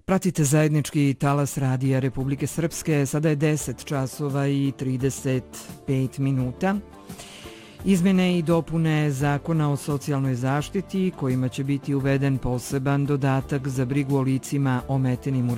Pratite zajednički talas radija Republike Srpske, sada je 10 časova i 35 minuta. Izmjene i dopune Zakona o socijalnoj zaštiti kojima će biti uveden poseban dodatak za brigu o licima ometenim u